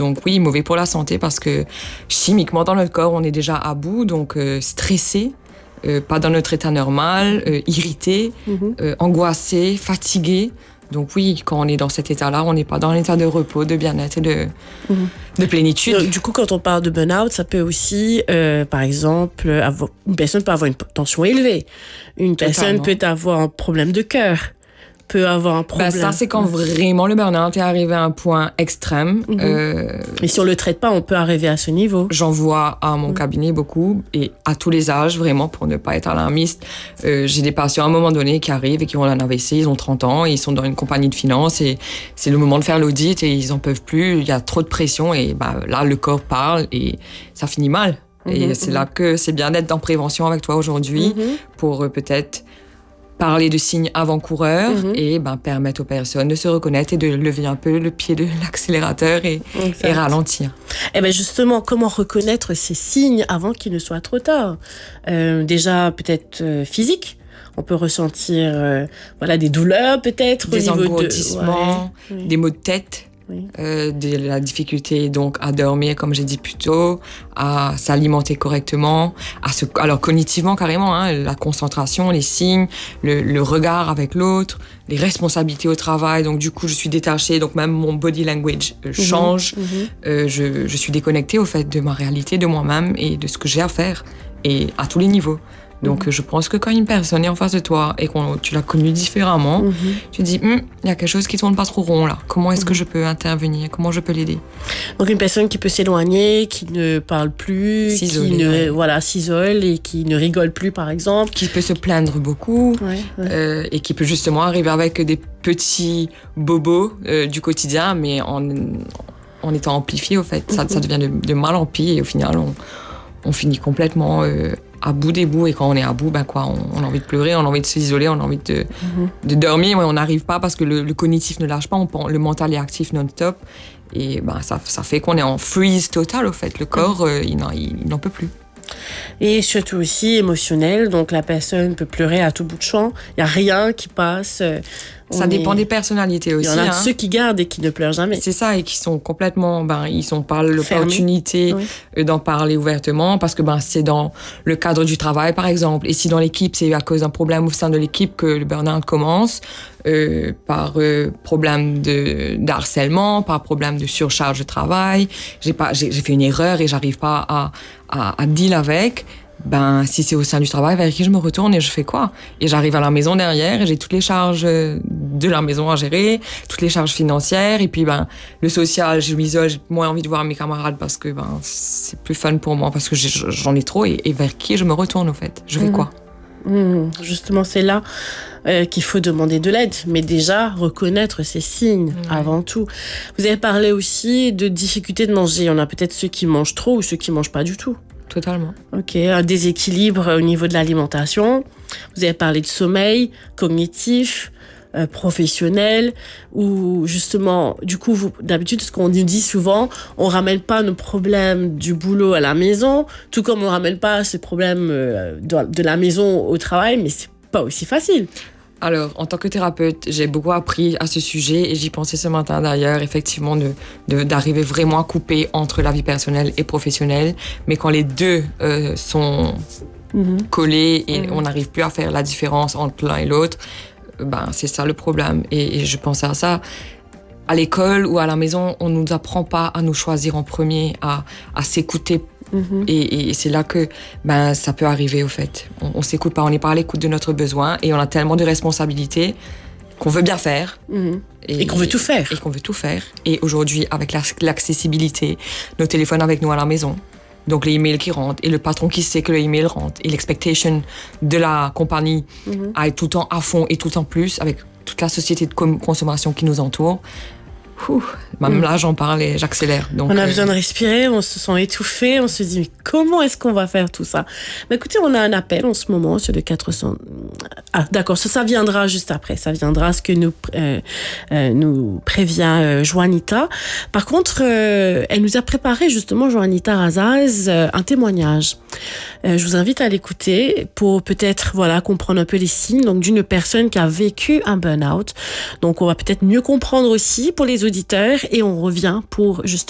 Donc oui, mauvais pour la santé parce que chimiquement dans notre corps, on est déjà à bout, donc stressé, pas dans notre état normal, irrité, angoissé, fatigué. Donc oui, quand on est dans cet état-là, on n'est pas dans l'état de repos, de bien-être et de plénitude. Donc, du coup, quand on parle de burn-out, ça peut aussi, par exemple, une personne peut avoir une tension élevée. Une personne peut avoir un problème de cœur. Peut avoir un problème. Ça, c'est quand vraiment le burn-out est arrivé à un point extrême. Et si on le traite pas, on peut arriver à ce niveau. J'en vois à mon cabinet beaucoup et à tous les âges, vraiment, pour ne pas être alarmiste. J'ai des patients à un moment donné qui arrivent et qui ont un AVC, ils ont 30 ans, et ils sont dans une compagnie de finance et c'est le moment de faire l'audit et ils en peuvent plus, il y a trop de pression et là, le corps parle et ça finit mal. Et c'est là que c'est bien d'être en prévention avec toi aujourd'hui pour peut-être parler de signes avant-coureurs et permettre aux personnes de se reconnaître et de lever un peu le pied de l'accélérateur et ralentir. Et bien justement, comment reconnaître ces signes avant qu'il ne soit trop tard ? Déjà, peut-être physique. On peut ressentir des douleurs, peut-être. Des engourdissements, des maux de tête. Oui. De la difficulté donc à dormir, comme j'ai dit plus tôt, à s'alimenter correctement, alors cognitivement carrément, la concentration, les signes, le regard avec l'autre, les responsabilités au travail. Donc du coup, je suis détachée, donc même mon body language change. Je suis déconnectée au fait de ma réalité, de moi-même et de ce que j'ai à faire, et à tous les niveaux. Donc, je pense que quand une personne est en face de toi et que tu l'as connue différemment, tu te dis, il y a quelque chose qui tourne pas trop rond là. Comment est-ce que je peux intervenir ? Comment je peux l'aider ? Donc, une personne qui peut s'éloigner, qui ne parle plus, s'isole et qui ne rigole plus, par exemple. Qui peut se plaindre beaucoup et qui peut justement arriver avec des petits bobos du quotidien, mais en étant amplifié, au fait. Ça devient de mal en pis et au final, on finit complètement à bout des bouts, et quand on est à bout, on a envie de pleurer, on a envie de s'isoler, on a envie de dormir, mais on n'arrive pas parce que le cognitif ne lâche pas, le mental est actif non-stop, et ça fait qu'on est en freeze total, au fait. Le corps, il n'en peut plus. Et surtout aussi émotionnel, donc la personne peut pleurer à tout bout de champ, il n'y a rien qui passe. Ça dépend des personnalités aussi. Il y en a ceux qui gardent et qui ne pleurent jamais. C'est ça, et qui sont complètement, ils n'ont pas l'opportunité d'en parler ouvertement, parce que c'est dans le cadre du travail, par exemple. Et si dans l'équipe, c'est à cause d'un problème au sein de l'équipe que le burn-out commence, par problème de harcèlement, par problème de surcharge de travail, j'ai fait une erreur et j'arrive pas à deal avec. Si c'est au sein du travail, vers qui je me retourne et je fais quoi ? Et j'arrive à la maison derrière et j'ai toutes les charges de la maison à gérer, toutes les charges financières, et puis le social, je m'isole, j'ai moins envie de voir mes camarades parce que c'est plus fun pour moi, parce que j'en ai trop, et vers qui je me retourne, au fait ? Je fais quoi ? Justement, c'est là qu'il faut demander de l'aide, mais déjà reconnaître ces signes avant tout. Vous avez parlé aussi de difficulté de manger. On a peut-être ceux qui mangent trop ou ceux qui mangent pas du tout. Totalement. Ok, un déséquilibre au niveau de l'alimentation. Vous avez parlé de sommeil, cognitif, professionnel, ou justement, du coup, d'habitude, ce qu'on nous dit souvent, on ramène pas nos problèmes du boulot à la maison, tout comme on ramène pas ces problèmes de la maison au travail, mais c'est pas aussi facile. Alors, en tant que thérapeute, j'ai beaucoup appris à ce sujet, et j'y pensais ce matin d'ailleurs, effectivement, d'arriver vraiment à couper entre la vie personnelle et professionnelle. Mais quand les deux sont collés et on n'arrive plus à faire la différence entre l'un et l'autre, c'est ça le problème. Et je pensais à ça. À l'école ou à la maison, on ne nous apprend pas à nous choisir en premier, à s'écouter. Et c'est là que ça peut arriver, au fait. On s'écoute pas, on n'est pas à l'écoute de notre besoin, et on a tellement de responsabilités qu'on veut bien faire. Et qu'on veut tout faire. Et qu'on veut tout faire. Et aujourd'hui, avec l'accessibilité, nos téléphones avec nous à la maison, donc les emails qui rentrent, et le patron qui sait que le email rentre, et l'expectation de la compagnie à être tout le temps à fond et tout le temps plus, avec toute la société de consommation qui nous entoure. Même là, j'en parle et j'accélère. Donc, on a besoin de respirer, on se sent étouffé, on se dit mais comment est-ce qu'on va faire tout ça ? Mais écoutez, on a un appel en ce moment sur le 400. Ah, d'accord, ça viendra juste après. Ça viendra, ce que nous prévient Juanita. Par contre, elle nous a préparé justement, Juanita Razaz, un témoignage. Je vous invite à l'écouter pour peut-être comprendre un peu les signes donc d'une personne qui a vécu un burn-out. Donc on va peut-être mieux comprendre aussi pour les auditeurs, et on revient pour justement